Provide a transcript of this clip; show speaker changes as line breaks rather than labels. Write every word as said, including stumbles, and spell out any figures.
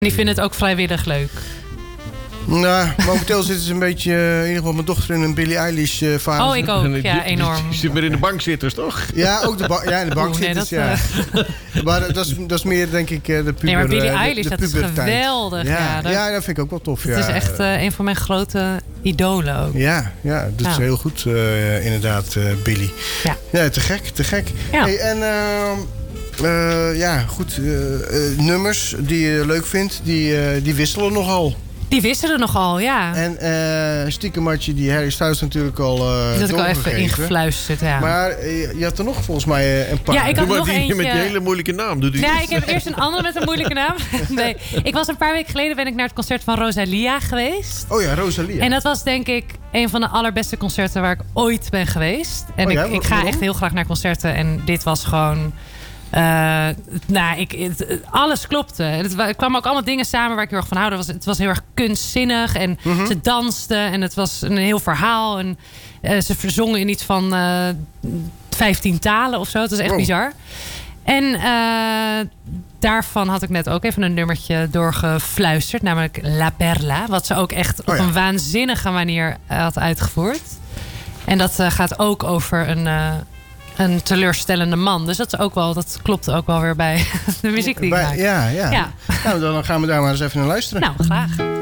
Die vinden het ook vrijwillig leuk.
Nou, momenteel zitten ze een beetje, uh, in ieder geval mijn dochter in een Billie Eilish uh, fase.
Oh, ik ook. Ja, enorm.
Je zit meer in de bankzitters, toch?
Ja, ook de, ba- ja, de bankzitters,
Oeh, nee,
ja. Uh... maar dat is, dat is meer, denk ik, de puber.
Nee, maar Billie Eilish,
de, de
dat is geweldig.
Ja,
ja, dat,
ja, dat vind ik ook wel tof.
Het
ja.
is echt uh, een van mijn grote idolen ook.
Ja, ja dat
ja.
is heel goed, uh, inderdaad, uh, Billie.
Ja.
ja, te gek, te gek.
Ja.
Hey, en... Uh, Uh, ja, goed. Uh, uh, nummers die je leuk vindt, die, uh, die wisselen nogal.
Die wisselen nogal, ja.
En uh, stiekem had je die Harry Styles natuurlijk al uh,
dat had ik al even ingefluisterd, ja.
Maar uh, je had er nog volgens mij uh, een paar.
Ja, ik had
Doe maar
nog
die
eentje...
met die hele moeilijke naam. Doe die.
Ja, ik heb eerst een andere met een moeilijke naam. Nee, ik was een paar weken geleden ben ik naar het concert van Rosalia geweest.
Oh ja, Rosalia.
En dat was denk ik een van de allerbeste concerten waar ik ooit ben geweest. En
oh ja,
ik, ik ga echt heel graag naar concerten. En dit was gewoon... Uh, nou, ik, het, alles klopte. Het, het kwamen ook allemaal dingen samen waar ik heel erg van hou. Het was, het was heel erg kunstzinnig. En mm-hmm. ze dansten. En het was een heel verhaal. En uh, ze verzongen in iets van uh, vijftien talen of zo. Het was echt oh. bizar. En uh, daarvan had ik net ook even een nummertje doorgefluisterd. Namelijk La Perla. Wat ze ook echt oh, op ja. een waanzinnige manier had uitgevoerd. En dat uh, gaat ook over een... Uh, Een teleurstellende man. Dus dat, is ook wel, dat klopt ook wel weer bij de muziek die ik
bij,
maak.
Ja, ja.
ja.
Nou, dan gaan we daar maar eens even naar luisteren.
Nou, graag.